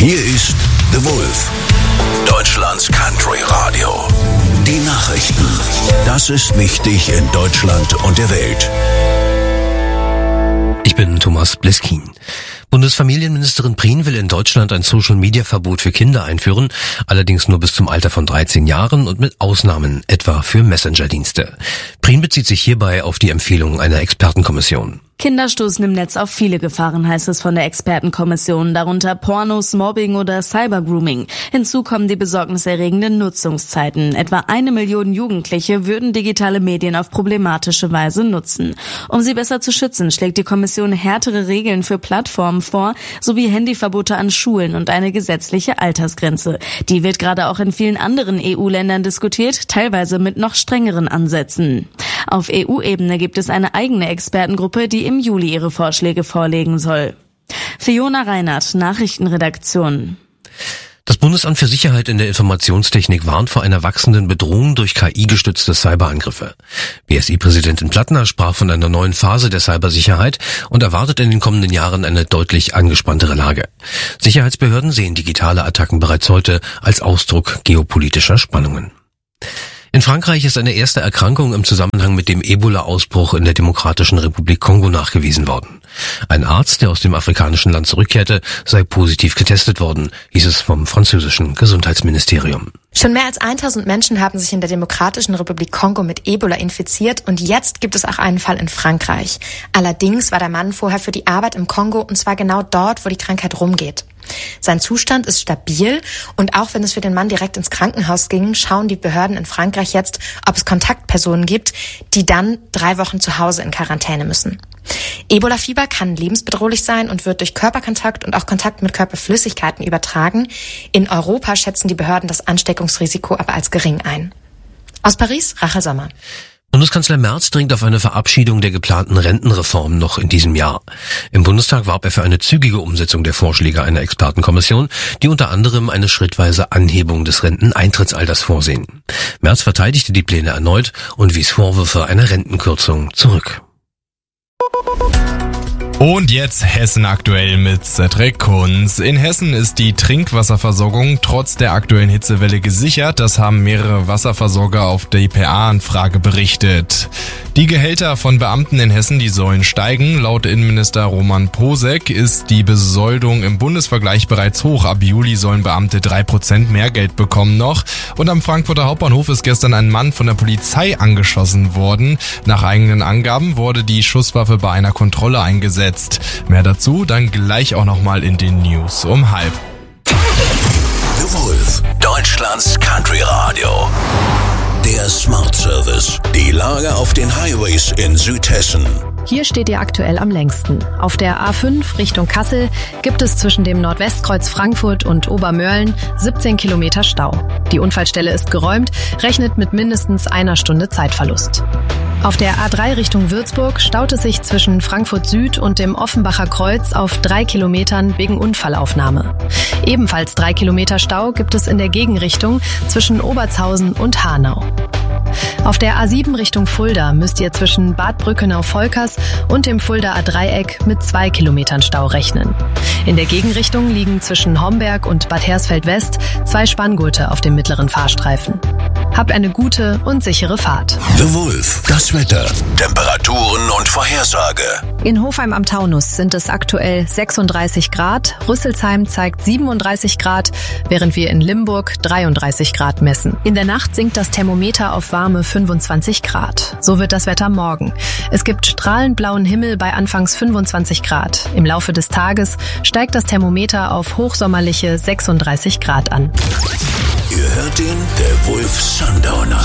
Hier ist The Wolf, Deutschlands Country Radio. Die Nachrichten. Das ist wichtig in Deutschland und der Welt. Ich bin Thomas Bleskin. Bundesfamilienministerin Prien will in Deutschland ein Social-Media-Verbot für Kinder einführen, allerdings nur bis zum Alter von 13 Jahren und mit Ausnahmen, etwa für Messenger-Dienste. Prien bezieht sich hierbei auf die Empfehlung einer Expertenkommission. Kinder stoßen im Netz auf viele Gefahren, heißt es von der Expertenkommission, darunter Pornos, Mobbing oder Cybergrooming. Hinzu kommen die besorgniserregenden Nutzungszeiten. Etwa 1 Million Jugendliche würden digitale Medien auf problematische Weise nutzen. Um sie besser zu schützen, schlägt die Kommission härtere Regeln für Plattformen vor, sowie Handyverbote an Schulen und eine gesetzliche Altersgrenze. Die wird gerade auch in vielen anderen EU-Ländern diskutiert, teilweise mit noch strengeren Ansätzen. Auf EU-Ebene gibt es eine eigene Expertengruppe, die im Juli ihre Vorschläge vorlegen soll. Fiona Reinhardt, Nachrichtenredaktion. Das Bundesamt für Sicherheit in der Informationstechnik warnt vor einer wachsenden Bedrohung durch KI-gestützte Cyberangriffe. BSI-Präsidentin Plattner sprach von einer neuen Phase der Cybersicherheit und erwartet in den kommenden Jahren eine deutlich angespanntere Lage. Sicherheitsbehörden sehen digitale Attacken bereits heute als Ausdruck geopolitischer Spannungen. In Frankreich ist eine erste Erkrankung im Zusammenhang mit dem Ebola-Ausbruch in der Demokratischen Republik Kongo nachgewiesen worden. Ein Arzt, der aus dem afrikanischen Land zurückkehrte, sei positiv getestet worden, hieß es vom französischen Gesundheitsministerium. Schon mehr als 1000 Menschen haben sich in der Demokratischen Republik Kongo mit Ebola infiziert und jetzt gibt es auch einen Fall in Frankreich. Allerdings war der Mann vorher für die Arbeit im Kongo und zwar genau dort, wo die Krankheit rumgeht. Sein Zustand ist stabil und auch wenn es für den Mann direkt ins Krankenhaus ging, schauen die Behörden in Frankreich jetzt, ob es Kontaktpersonen gibt, die dann 3 Wochen zu Hause in Quarantäne müssen. Ebola-Fieber kann lebensbedrohlich sein und wird durch Körperkontakt und auch Kontakt mit Körperflüssigkeiten übertragen. In Europa schätzen die Behörden das Ansteckungsrisiko aber als gering ein. Aus Paris, Rachel Sommer. Bundeskanzler Merz dringt auf eine Verabschiedung der geplanten Rentenreform noch in diesem Jahr. Im Bundestag warb er für eine zügige Umsetzung der Vorschläge einer Expertenkommission, die unter anderem eine schrittweise Anhebung des Renteneintrittsalters vorsehen. Merz verteidigte die Pläne erneut und wies Vorwürfe einer Rentenkürzung zurück. Und jetzt Hessen aktuell mit Cedric Kunz. In Hessen ist die Trinkwasserversorgung trotz der aktuellen Hitzewelle gesichert. Das haben mehrere Wasserversorger auf dpa-Anfrage berichtet. Die Gehälter von Beamten in Hessen, die sollen steigen. Laut Innenminister Roman Posek ist die Besoldung im Bundesvergleich bereits hoch. Ab Juli sollen Beamte 3% mehr Geld bekommen noch. Und am Frankfurter Hauptbahnhof ist gestern ein Mann von der Polizei angeschossen worden. Nach eigenen Angaben wurde die Schusswaffe bei einer Kontrolle eingesetzt. Mehr dazu dann gleich auch nochmal in den News um 12:30. The Wolf, Deutschlands Country Radio. Der Smart Service. Die Lage auf den Highways in Südhessen. Hier steht ihr aktuell am längsten. Auf der A5 Richtung Kassel gibt es zwischen dem Nordwestkreuz Frankfurt und Obermörlen 17 Kilometer Stau. Die Unfallstelle ist geräumt, rechnet mit mindestens 1 Stunde Zeitverlust. Auf der A3 Richtung Würzburg staut es sich zwischen Frankfurt Süd und dem Offenbacher Kreuz auf 3 Kilometern wegen Unfallaufnahme. Ebenfalls 3 Kilometer Stau gibt es in der Gegenrichtung zwischen Obertshausen und Hanau. Auf der A7 Richtung Fulda müsst ihr zwischen Bad Brückenau-Volkers und dem Fuldaer Dreieck mit 2 Kilometern Stau rechnen. In der Gegenrichtung liegen zwischen Homberg und Bad Hersfeld-West 2 Spanngurte auf dem mittleren Fahrstreifen. Habt eine gute und sichere Fahrt. The Wolf, das Wetter, Temperaturen und Vorhersage. In Hofheim am Taunus sind es aktuell 36 Grad, Rüsselsheim zeigt 37 Grad, während wir in Limburg 33 Grad messen. In der Nacht sinkt das Thermometer auf warme 25 Grad. So wird das Wetter morgen. Es gibt strahlend blauen Himmel bei anfangs 25 Grad. Im Laufe des Tages steigt das Thermometer auf hochsommerliche 36 Grad an. Ihr hört ihn, der Wolf Sundowner.